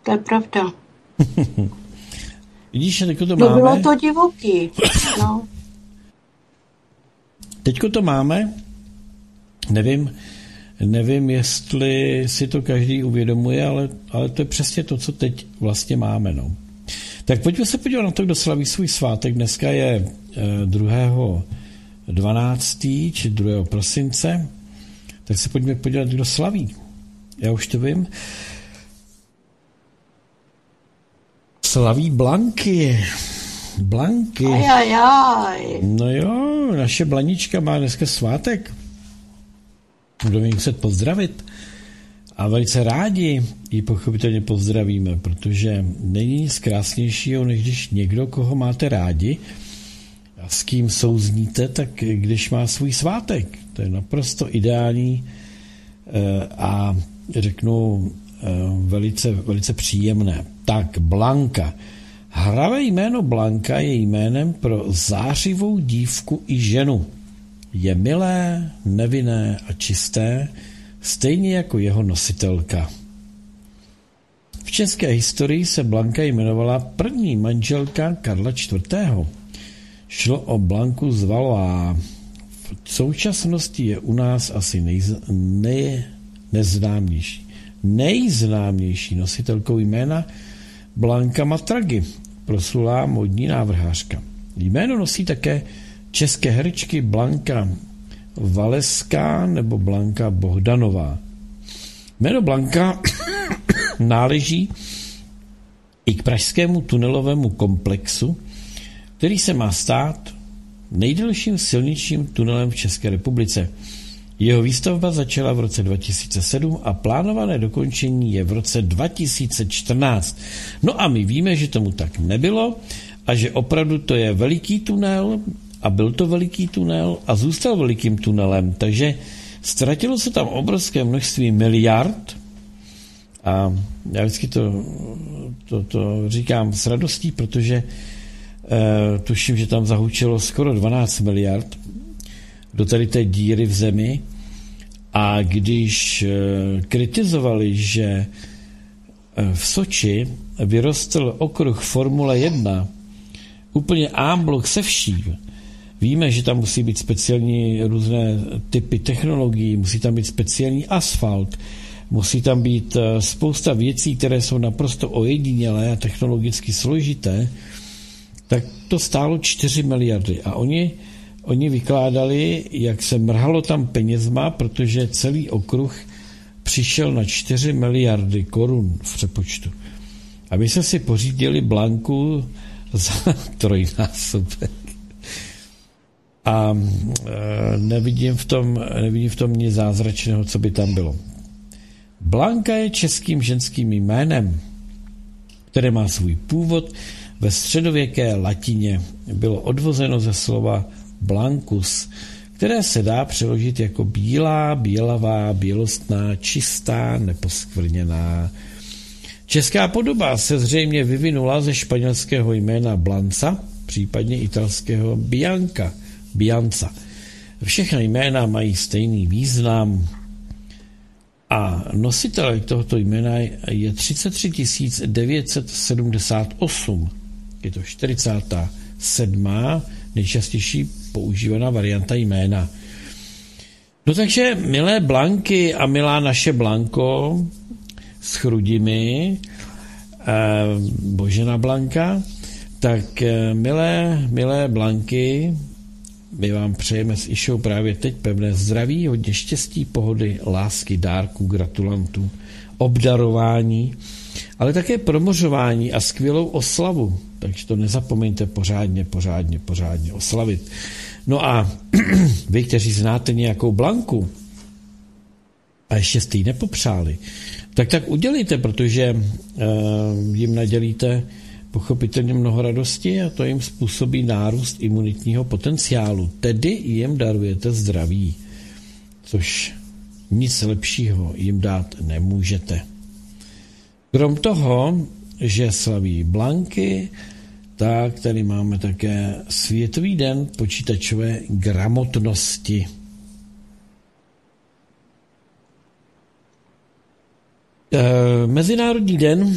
To je pravda. Vidíš, teďko to No máme. bylo to divoký. No. Teďko to máme. Nevím, jestli si to každý uvědomuje, ale to je přesně to, co teď vlastně máme. No. Tak pojďme se podívat na to, kdo slaví svůj svátek. Dneska je 2.12. či 2. prosince. Tak se pojďme podívat, kdo slaví. Já už to vím. Slaví Blanky. Ajajaj. No jo, naše Blanička má dneska svátek. Budeme ji muset pozdravit. A velice rádi ji pochopitelně pozdravíme, protože není nic krásnějšího, než když někdo, koho máte rádi a s kým souzníte, tak když má svůj svátek. To je naprosto ideální a řeknu velice, velice příjemné. Tak, Blanka. Hravé jméno Blanka je jménem pro zářivou dívku i ženu. Je milé, nevinné a čisté, stejně jako jeho nositelka. V české historii se Blanka jmenovala první manželka Karla IV. Šlo o Blanku z Valois. V současnosti je u nás asi nejznámější nositelkou jména Blanka Matragi, proslulá módní návrhářka. Jméno nosí také české herečky Blanka Valeská nebo Blanka Bohdanová. Jméno Blanka náleží i k pražskému tunelovému komplexu, který se má stát nejdelším silničním tunelem v České republice. Jeho výstavba začala v roce 2007 a plánované dokončení je v roce 2014. No a my víme, že tomu tak nebylo a že opravdu to je veliký tunel a byl to veliký tunel a zůstal velikým tunelem, takže ztratilo se tam obrovské množství miliard a já vždycky to říkám s radostí, protože tuším, že tam zahučilo skoro 12 miliard do tady té díry v zemi a když kritizovali, že v Soči vyrostl okruh Formule 1 úplně en bloc se vším. Víme, že tam musí být speciální různé typy technologií, musí tam být speciální asfalt, musí tam být spousta věcí, které jsou naprosto ojedinělé a technologicky složité, tak to stálo 4 miliardy a oni vykládali, jak se mrhalo tam penězma, protože celý okruh přišel na 4 miliardy korun v přepočtu. A my jsme si pořídili Blanku za trojnásobek. A nevidím v tom nic zázračného, co by tam bylo. Blanka je českým ženským jménem, které má svůj původ ve středověké latině. Bylo odvozeno ze slova blancus, které se dá přeložit jako bílá, bělavá, bělostná, čistá, neposkvrněná. Česká podoba se zřejmě vyvinula ze španělského jména Blanca, případně italského Bianca. Všechna jména mají stejný význam a nositelem tohoto jména je 33 978. Je to 47. nejčastější používaná varianta jména. No takže, milé Blanky a milá naše Blanko s chrudimi, Božena Blanka, tak milé Blanky, my vám přejeme s Išou právě teď pevné zdraví, hodně štěstí, pohody, lásky, dárků, gratulantů, obdarování, ale také promořování a skvělou oslavu. Takže to nezapomeňte pořádně oslavit. No a vy, kteří znáte nějakou Blanku a ještě jste ji nepopřáli, tak udělejte, protože jim nadělíte pochopitelně mnoho radosti a to jim způsobí nárůst imunitního potenciálu. Tedy jim darujete zdraví, což nic lepšího jim dát nemůžete. Krom toho, že slaví Blanky, tak tady máme také Světový den počítačové gramotnosti. Mezinárodní den